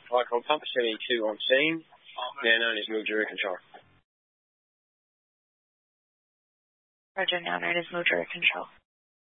Icon Pump 72 on scene, now known as Mildura Control. Roger, now known as Mildura Control.